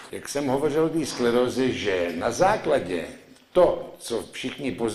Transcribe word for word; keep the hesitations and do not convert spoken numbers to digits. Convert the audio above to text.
jak jsem hovořil o té skleroze, že na základě to, co všichni poznáme,